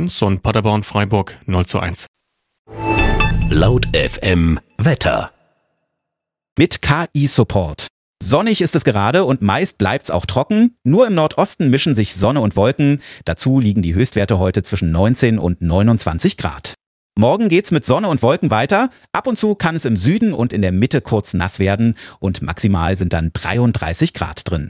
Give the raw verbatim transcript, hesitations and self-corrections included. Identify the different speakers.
Speaker 1: eins und Paderborn-Freiburg null zu eins.
Speaker 2: Laut F M Wetter.
Speaker 3: Mit K I-Support. Sonnig ist es gerade und meist bleibt's auch trocken. Nur im Nordosten mischen sich Sonne und Wolken. Dazu liegen die Höchstwerte heute zwischen neunzehn und neunundzwanzig Grad. Morgen geht's mit Sonne und Wolken weiter. Ab und zu kann es im Süden und in der Mitte kurz nass werden und maximal sind dann dreiunddreißig Grad drin.